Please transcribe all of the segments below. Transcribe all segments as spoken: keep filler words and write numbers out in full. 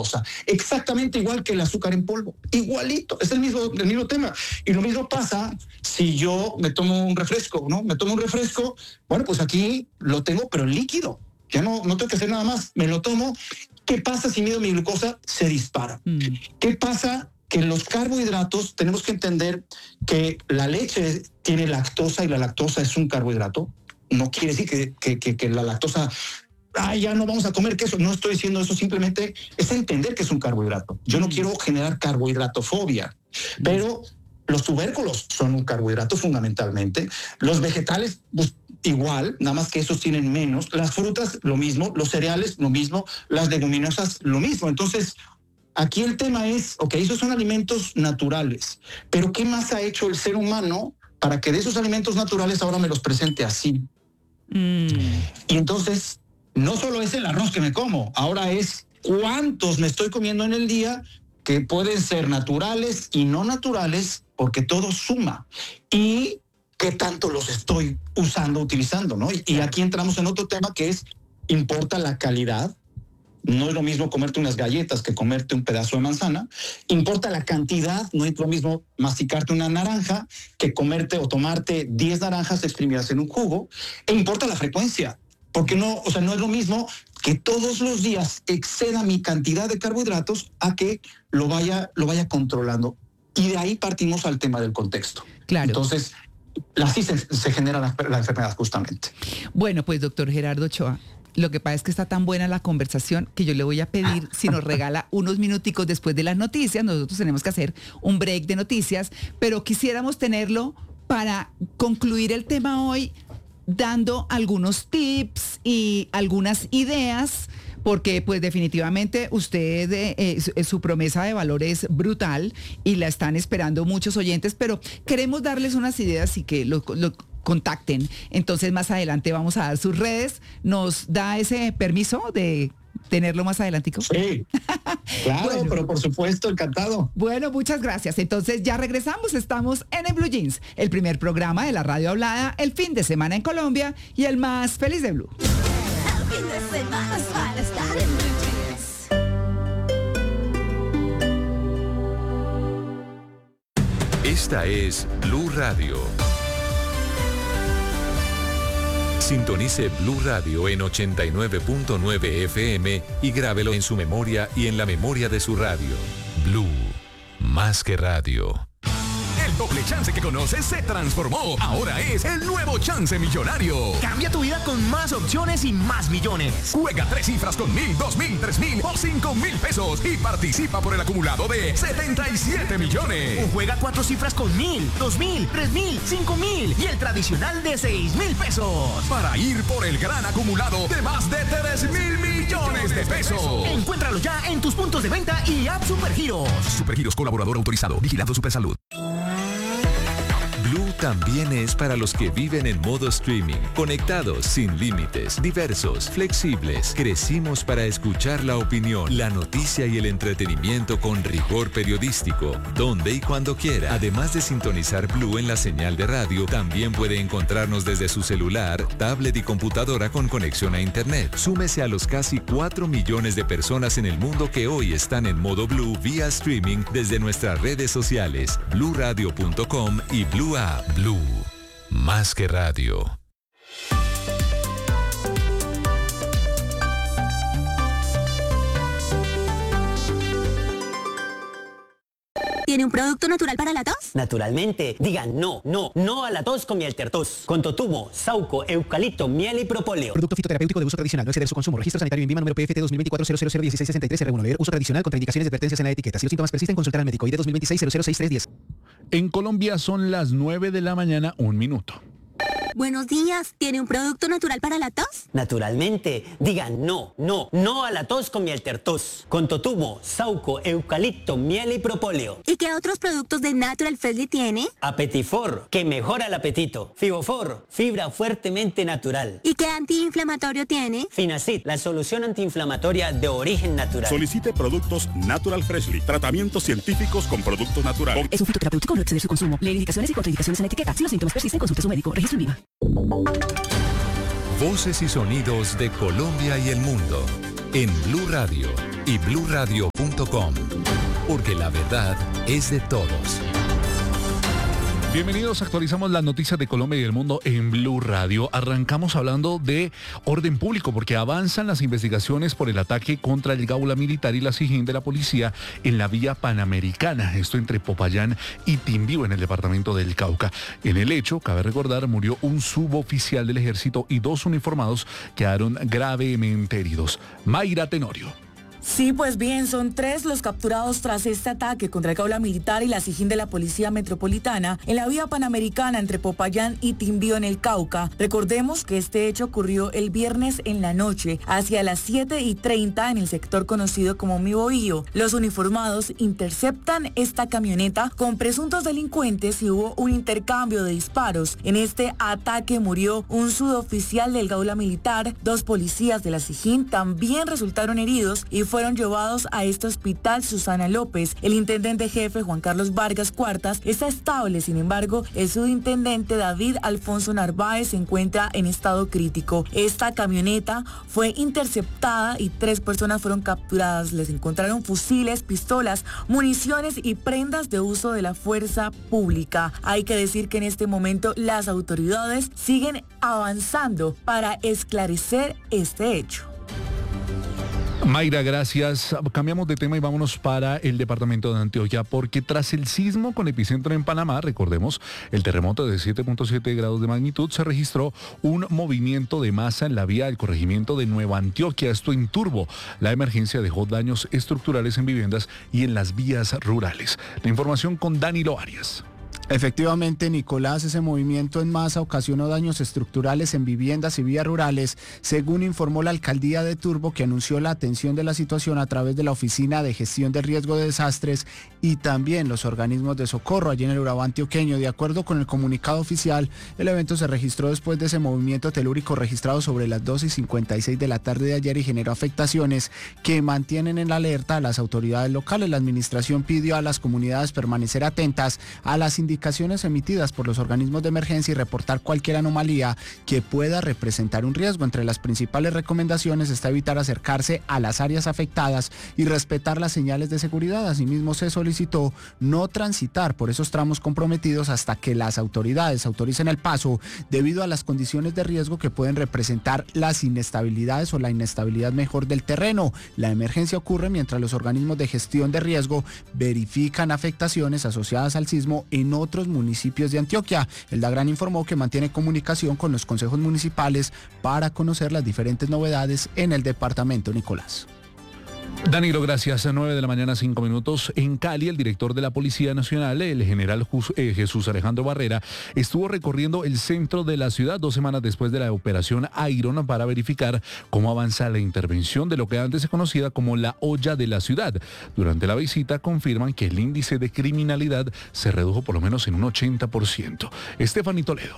glucosa, exactamente igual que el azúcar en polvo, igualito, es el mismo, el mismo tema. Y lo mismo pasa si yo me tomo un refresco, ¿no? Me tomo un refresco, bueno, pues aquí lo tengo, pero en líquido, ya no, no tengo que hacer nada más, me lo tomo. ¿Qué pasa si mido mi glucosa? Se dispara. Mm. ¿Qué pasa? Que en los carbohidratos tenemos que entender que la leche tiene lactosa y la lactosa es un carbohidrato. No quiere decir que, que, que, que la lactosa, ah, ya no vamos a comer queso. No estoy diciendo eso, simplemente es entender que es un carbohidrato. Yo no mm. quiero generar carbohidratofobia, mm. pero los tubérculos son un carbohidrato fundamentalmente. Los vegetales, pues, igual, nada más que esos tienen menos. Las frutas, lo mismo. Los cereales, lo mismo. Las leguminosas, lo mismo. Entonces, aquí el tema es, ok, esos son alimentos naturales, pero ¿qué más ha hecho el ser humano para que de esos alimentos naturales ahora me los presente así? Mm. Y entonces, no solo es el arroz que me como, ahora es cuántos me estoy comiendo en el día, que pueden ser naturales y no naturales, porque todo suma. Y qué tanto los estoy usando, utilizando, ¿no? Y, y aquí entramos en otro tema que es, importa la calidad. No es lo mismo comerte unas galletas que comerte un pedazo de manzana. Importa la cantidad, no es lo mismo masticarte una naranja que comerte o tomarte diez naranjas exprimidas en un jugo. E importa la frecuencia, porque no, o sea, no es lo mismo que todos los días exceda mi cantidad de carbohidratos a que lo vaya, lo vaya controlando. Y de ahí partimos al tema del contexto. Claro. Entonces, así se, se genera la, la enfermedad justamente. Bueno, pues doctor Gerardo Ochoa, lo que pasa es que está tan buena la conversación que yo le voy a pedir si nos regala unos minuticos después de las noticias. Nosotros tenemos que hacer un break de noticias, pero quisiéramos tenerlo para concluir el tema hoy dando algunos tips y algunas ideas, porque pues definitivamente usted, eh, su, su promesa de valor es brutal y la están esperando muchos oyentes, pero queremos darles unas ideas y que lo, lo contacten. Entonces más adelante vamos a dar sus redes. ¿Nos da ese permiso de tenerlo más adelantico? Sí, claro, bueno, pero por supuesto, encantado. Bueno, muchas gracias. Entonces ya regresamos, estamos en el Blue Jeans, el primer programa de la radio hablada, el fin de semana en Colombia y el más feliz de Blue. El fin de semana es para estar en Blue Jeans. Esta es Blue Radio. Sintonice Blue Radio en ochenta y nueve punto nueve F M y grábelo en su memoria y en la memoria de su radio. Blue, más que radio. El doble chance que conoces se transformó. Ahora es el nuevo chance millonario. Cambia tu vida con más opciones y más millones. Juega tres cifras con mil, dos mil, tres mil o cinco mil pesos y participa por el acumulado de setenta y siete millones. O juega cuatro cifras con mil, dos mil, tres mil, cinco mil y el tradicional de seis mil pesos. Para ir por el gran acumulado de más de tres mil millones de pesos. Encuéntralo ya en tus puntos de venta y app Supergiros. Supergiros, colaborador autorizado. Vigilado Supersalud. Blue también es para los que viven en modo streaming, conectados, sin límites, diversos, flexibles. Crecimos para escuchar la opinión, la noticia y el entretenimiento con rigor periodístico, donde y cuando quiera. Además de sintonizar Blue en la señal de radio, también puede encontrarnos desde su celular, tablet y computadora con conexión a internet. Súmese a los casi cuatro millones de personas en el mundo que hoy están en modo Blue vía streaming desde nuestras redes sociales, blue radio punto com y Blue App. Blue, más que radio. ¿Tiene un producto natural para la tos? Naturalmente. Digan no, no, no a la tos con miel tertos. Con totumo, sauco, eucalipto, miel y propóleo. Producto fitoterapéutico de uso tradicional. No exceder su consumo. Registro sanitario INVIMA número P F T dos mil veinticuatro cero cero cero dieciséis sesenta y tres R uno. Leer uso tradicional. Contraindicaciones y advertencias en la etiqueta. Si los síntomas persisten, consultar al médico. I D dos mil veintiséis cero cero seis tres diez. En Colombia son las nueve de la mañana, un minuto. Buenos días. ¿Tiene un producto natural para la tos? Naturalmente. Digan no, no, no a la tos con miel tertos. Con totumo, sauco, eucalipto, miel y propóleo. ¿Y qué otros productos de Natural Freshly tiene? Apetifor, que mejora el apetito. Fibofor, fibra fuertemente natural. ¿Y qué antiinflamatorio tiene? Finacid, la solución antiinflamatoria de origen natural. Solicite productos Natural Freshly. Tratamientos científicos con productos naturales. Es un fitoterapéutico, no exceder su consumo. Leer indicaciones y contraindicaciones en la etiqueta. Si los síntomas persisten, consulte a su médico. Registro INVIMA. Voces y sonidos de Colombia y el mundo en Blue Radio y blue radio punto com, porque la verdad es de todos. Bienvenidos, actualizamos las noticias de Colombia y del mundo en Blue Radio. Arrancamos hablando de orden público porque avanzan las investigaciones por el ataque contra el Gaula Militar y la SIJIN de la policía en la vía Panamericana, esto entre Popayán y Timbío en el departamento del Cauca. En el hecho, cabe recordar, murió un suboficial del ejército y dos uniformados quedaron gravemente heridos. Mayra Tenorio. Sí, pues bien, son tres los capturados tras este ataque contra el Gaula Militar y la SIJIN de la Policía Metropolitana en la vía Panamericana entre Popayán y Timbío en el Cauca. Recordemos que este hecho ocurrió el viernes en la noche, hacia las siete y treinta en el sector conocido como Mi Bohío. Los uniformados interceptan esta camioneta con presuntos delincuentes y hubo un intercambio de disparos. En este ataque murió un suboficial del Gaula Militar, dos policías de la SIJIN también resultaron heridos y fueron llevados a este hospital Susana López. El intendente jefe Juan Carlos Vargas Cuartas está estable, sin embargo, el subintendente David Alfonso Narváez se encuentra en estado crítico. Esta camioneta fue interceptada y tres personas fueron capturadas. Les encontraron fusiles, pistolas, municiones y prendas de uso de la fuerza pública. Hay que decir que en este momento las autoridades siguen avanzando para esclarecer este hecho. Mayra, gracias. Cambiamos de tema y vámonos para el departamento de Antioquia, porque tras el sismo con epicentro en Panamá, recordemos, el terremoto de siete punto siete grados de magnitud, se registró un movimiento de masa en la vía del corregimiento de Nueva Antioquia, esto en Turbo. La emergencia dejó daños estructurales en viviendas y en las vías rurales. La información con Danilo Arias. Efectivamente, Nicolás, ese movimiento en masa ocasionó daños estructurales en viviendas y vías rurales, según informó la alcaldía de Turbo, que anunció la atención de la situación a través de la Oficina de Gestión de Riesgo de Desastres y también los organismos de socorro allí en el Urabá antioqueño. De acuerdo con el comunicado oficial, el evento se registró después de ese movimiento telúrico registrado sobre las dos y cincuenta y seis de la tarde de ayer y generó afectaciones que mantienen en la alerta a las autoridades locales. La administración pidió a las comunidades permanecer atentas a las indicaciones emitidas por los organismos de emergencia y reportar cualquier anomalía que pueda representar un riesgo. Entre las principales recomendaciones está evitar acercarse a las áreas afectadas y respetar las señales de seguridad. Asimismo, se solicitó no transitar por esos tramos comprometidos hasta que las autoridades autoricen el paso debido a las condiciones de riesgo que pueden representar las inestabilidades o la inestabilidad mejor del terreno. La emergencia ocurre mientras los organismos de gestión de riesgo verifican afectaciones asociadas al sismo en otros municipios de Antioquia. El DAGRAN informó que mantiene comunicación con los consejos municipales para conocer las diferentes novedades en el departamento. Nicolás. Danilo, gracias. A nueve de la mañana, cinco minutos. En Cali, el director de la Policía Nacional, el general Jesús Alejandro Barrera, estuvo recorriendo el centro de la ciudad dos semanas después de la operación Iron para verificar cómo avanza la intervención de lo que antes se conocía como la olla de la ciudad. Durante la visita confirman que el índice de criminalidad se redujo por lo menos en un ochenta por ciento. Estefanía Toledo.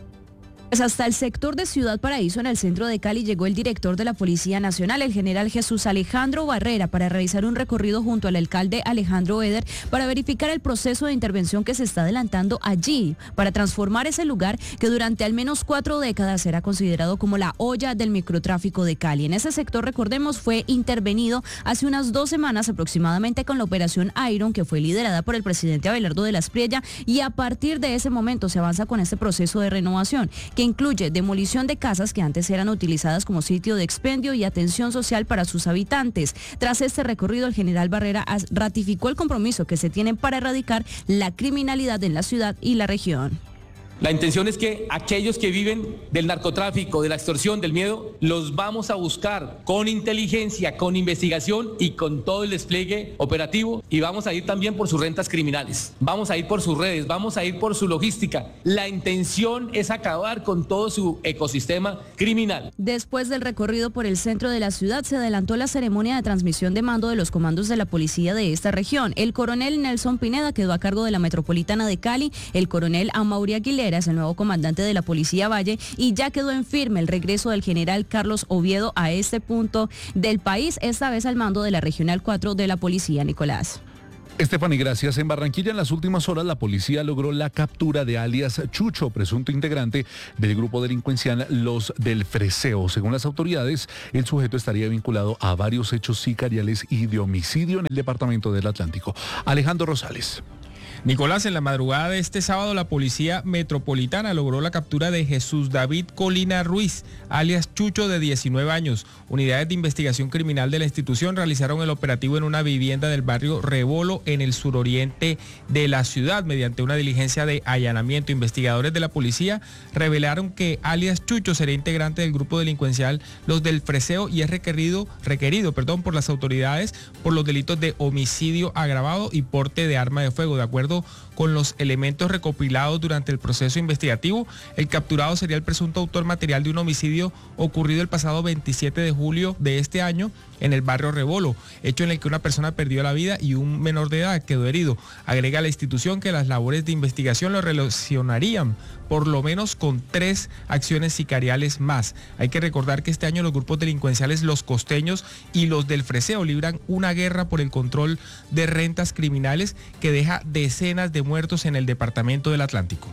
Pues hasta el sector de Ciudad Paraíso, en el centro de Cali, llegó el director de la Policía Nacional, el general Jesús Alejandro Barrera, para realizar un recorrido junto al alcalde Alejandro Eder para verificar el proceso de intervención que se está adelantando allí para transformar ese lugar que durante al menos cuatro décadas era considerado como la olla del microtráfico de Cali. En ese sector, recordemos, fue intervenido hace unas dos semanas aproximadamente con la operación Iron, que fue liderada por el presidente Abelardo de la Espriella, y a partir de ese momento se avanza con este proceso de renovación, que incluye demolición de casas que antes eran utilizadas como sitio de expendio y atención social para sus habitantes. Tras este recorrido, el general Barrera ratificó el compromiso que se tiene para erradicar la criminalidad en la ciudad y la región. La intención es que aquellos que viven del narcotráfico, de la extorsión, del miedo, los vamos a buscar con inteligencia, con investigación y con todo el despliegue operativo, y vamos a ir también por sus rentas criminales, vamos a ir por sus redes, vamos a ir por su logística. La intención es acabar con todo su ecosistema criminal. Después del recorrido por el centro de la ciudad, se adelantó la ceremonia de transmisión de mando de los comandos de la policía de esta región. El coronel Nelson Pineda quedó a cargo de la Metropolitana de Cali, el coronel Amaury Aguilera es el nuevo comandante de la Policía Valle, y ya quedó en firme el regreso del general Carlos Oviedo a este punto del país, esta vez al mando de la Regional cuatro de la Policía. Nicolás. Stephanie, gracias. En Barranquilla, en las últimas horas, la policía logró la captura de alias Chucho, presunto integrante del grupo delincuencial Los del Freseo. Según las autoridades, el sujeto estaría vinculado a varios hechos sicariales y de homicidio en el departamento del Atlántico. Alejandro Rosales. Nicolás, en la madrugada de este sábado, la Policía Metropolitana logró la captura de Jesús David Colina Ruiz, alias Chucho, de diecinueve años. Unidades de investigación criminal de la institución realizaron el operativo en una vivienda del barrio Rebolo, en el suroriente de la ciudad. Mediante una diligencia de allanamiento, investigadores de la policía revelaron que alias Chucho sería integrante del grupo delincuencial Los del Freseo y es requerido, requerido perdón, por las autoridades por los delitos de homicidio agravado y porte de arma de fuego. De acuerdo con los elementos recopilados durante el proceso investigativo, el capturado sería el presunto autor material de un homicidio ocurrido el pasado veintisiete de julio de este año en el barrio Rebolo, hecho en el que una persona perdió la vida y un menor de edad quedó herido. Agrega la institución que las labores de investigación lo relacionarían por lo menos con tres acciones sicariales más. Hay que recordar que este año los grupos delincuenciales Los Costeños y Los del Freseo libran una guerra por el control de rentas criminales que deja decenas de muertos en el departamento del Atlántico.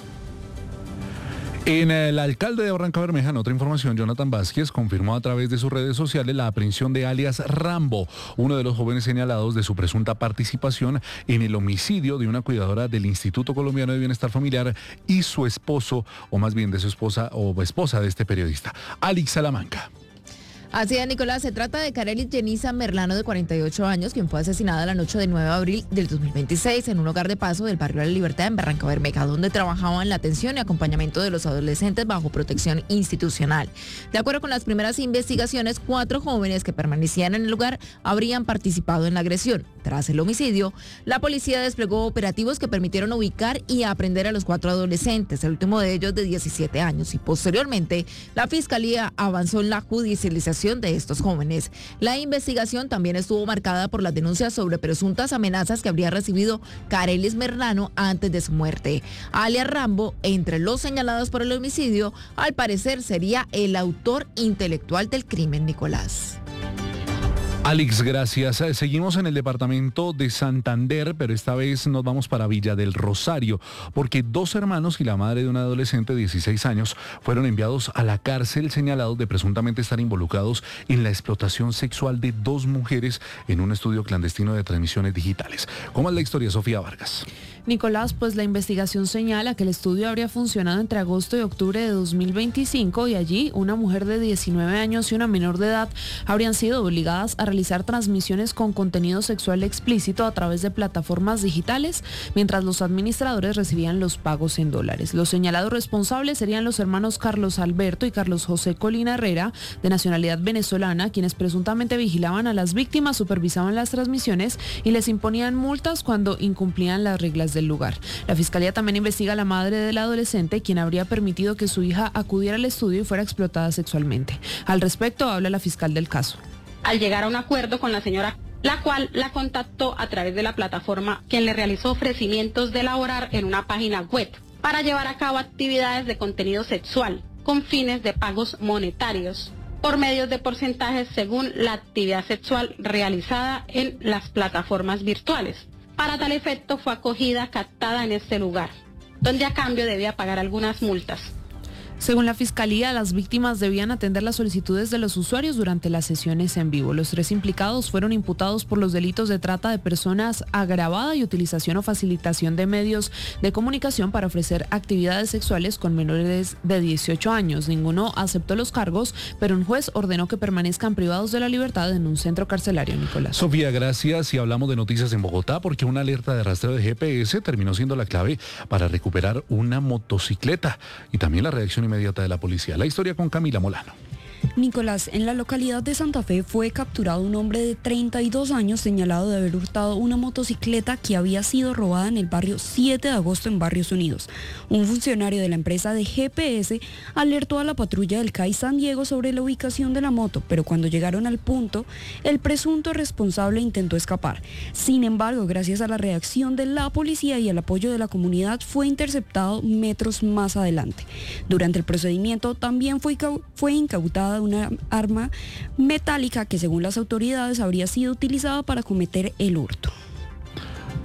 En el alcalde de Barranca Bermeja, en otra información, Jonathan Vázquez confirmó a través de sus redes sociales la aprehensión de alias Rambo, uno de los jóvenes señalados de su presunta participación en el homicidio de una cuidadora del Instituto Colombiano de Bienestar Familiar y su esposo, o más bien de su esposa o esposa de este periodista, Alex Salamanca. Así es, Nicolás, se trata de Carelis Jenisa Merlano, de cuarenta y ocho años, quien fue asesinada la noche del nueve de abril del dos mil veintiséis en un hogar de paso del barrio de la Libertad en Barranca Bermeja, donde trabajaba en la atención y acompañamiento de los adolescentes bajo protección institucional. De acuerdo con las primeras investigaciones, cuatro jóvenes que permanecían en el lugar habrían participado en la agresión. Tras el homicidio, la policía desplegó operativos que permitieron ubicar y aprender a los cuatro adolescentes, el último de ellos de diecisiete años, y posteriormente la Fiscalía avanzó en la judicialización de estos jóvenes. La investigación también estuvo marcada por las denuncias sobre presuntas amenazas que habría recibido Carelis Merlano antes de su muerte. Alias Rambo, entre los señalados por el homicidio, al parecer sería el autor intelectual del crimen, Nicolás. Alex, gracias. Seguimos en el departamento de Santander, pero esta vez nos vamos para Villa del Rosario, porque dos hermanos y la madre de un adolescente de dieciséis años fueron enviados a la cárcel señalados de presuntamente estar involucrados en la explotación sexual de dos mujeres en un estudio clandestino de transmisiones digitales. ¿Cómo es la historia, Sofía Vargas? Nicolás, pues la investigación señala que el estudio habría funcionado entre agosto y octubre de dos mil veinticinco y allí una mujer de diecinueve años y una menor de edad habrían sido obligadas a realizar transmisiones con contenido sexual explícito a través de plataformas digitales, mientras los administradores recibían los pagos en dólares. Los señalados responsables serían los hermanos Carlos Alberto y Carlos José Colina Herrera, de nacionalidad venezolana, quienes presuntamente vigilaban a las víctimas, supervisaban las transmisiones y les imponían multas cuando incumplían las reglas del lugar. La Fiscalía también investiga a la madre del adolescente, quien habría permitido que su hija acudiera al estudio y fuera explotada sexualmente. Al respecto habla la fiscal del caso. Al llegar a un acuerdo con la señora, la cual la contactó a través de la plataforma, quien le realizó ofrecimientos de laborar en una página web para llevar a cabo actividades de contenido sexual con fines de pagos monetarios por medios de porcentajes según la actividad sexual realizada en las plataformas virtuales. Para tal efecto fue acogida, captada en este lugar, donde a cambio debía pagar algunas multas. Según la Fiscalía, las víctimas debían atender las solicitudes de los usuarios durante las sesiones en vivo. Los tres implicados fueron imputados por los delitos de trata de personas agravada y utilización o facilitación de medios de comunicación para ofrecer actividades sexuales con menores de dieciocho años. Ninguno aceptó los cargos, pero un juez ordenó que permanezcan privados de la libertad en un centro carcelario, Nicolás. Sofía, gracias. Y hablamos de noticias en Bogotá, porque una alerta de rastreo de G P S terminó siendo la clave para recuperar una motocicleta y también la reacción inmediata de la policía. La historia con Camila Molano. Nicolás, en la localidad de Santa Fe fue capturado un hombre de treinta y dos años señalado de haber hurtado una motocicleta que había sido robada en el barrio siete de agosto en Barrios Unidos. Un funcionario de la empresa de G P S alertó a la patrulla del C A I San Diego sobre la ubicación de la moto, pero cuando llegaron al punto, el presunto responsable intentó escapar. Sin embargo, gracias a la reacción de la policía y el apoyo de la comunidad, fue interceptado metros más adelante. Durante el procedimiento también fue, fue incautada una arma metálica que, según las autoridades, habría sido utilizada para cometer el hurto.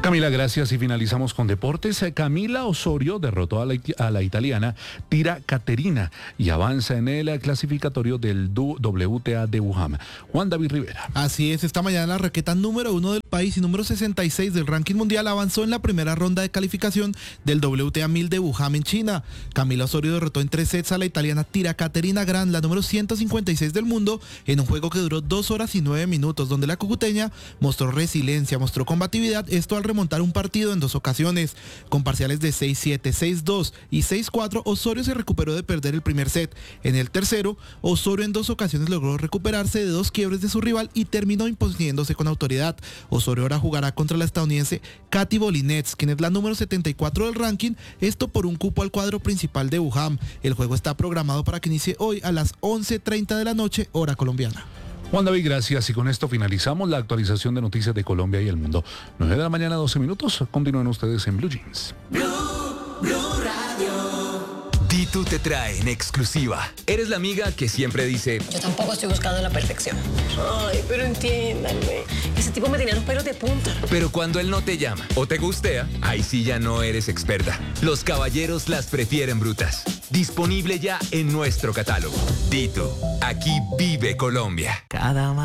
Camila, gracias y finalizamos con deportes. Camila Osorio derrotó a la, a la italiana Tira Caterina y avanza en el clasificatorio del W T A de Wuhan. Juan David Rivera. Así es, esta mañana la raqueta número uno del país y número sesenta y seis del ranking mundial avanzó en la primera ronda de calificación del W T A mil de Wuhan en China. Camila Osorio derrotó en tres sets a la italiana Tira Caterina Gran, la número ciento cincuenta y seis del mundo, en un juego que duró dos horas y nueve minutos, donde la cucuteña mostró resiliencia, mostró combatividad, esto al remontar un partido en dos ocasiones. Con parciales de seis siete, seis dos y seis cuatro, Osorio se recuperó de perder el primer set. En el tercero, Osorio en dos ocasiones logró recuperarse de dos quiebres de su rival y terminó imponiéndose con autoridad. Osorio ahora jugará contra la estadounidense Katy Bolinets, quien es la número setenta y cuatro del ranking, esto por un cupo al cuadro principal de Wuhan. El juego está programado para que inicie hoy a las once treinta de la noche, hora colombiana. Juan David, gracias. Y con esto finalizamos la actualización de noticias de Colombia y el mundo. nueve de la mañana, doce minutos. Continúen ustedes en Blue Jeans. Blue, Blue Radio. Ditu te trae en exclusiva. Eres la amiga que siempre dice: yo tampoco estoy buscando la perfección. Ay, pero entiéndanme. Ese tipo me tenía los pelos de punta. Pero cuando él no te llama o te gustea, ahí sí ya no eres experta. Los caballeros las prefieren brutas. Disponible ya en nuestro catálogo. Ditu, aquí vive Colombia. Cada